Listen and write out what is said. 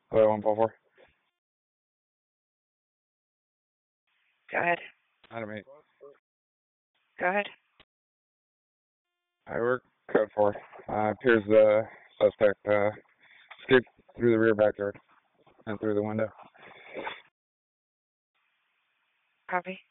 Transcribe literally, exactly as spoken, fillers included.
Hello, one four four. Go ahead. Item eight. Go ahead. I work code four. Uh, appears the suspect uh, escaped through the rear back door and through the window. Copy.